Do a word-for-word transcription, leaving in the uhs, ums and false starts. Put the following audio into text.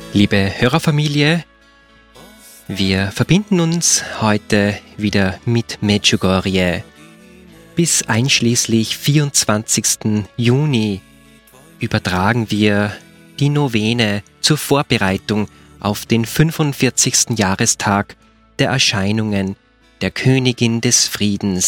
Liebe Hörerfamilie, wir verbinden uns heute wieder mit Medjugorje. Bis einschließlich vierundzwanzigsten Juni übertragen wir die Novene zur Vorbereitung auf den fünfundvierzigsten Jahrestag der Erscheinungen der Königin des Friedens,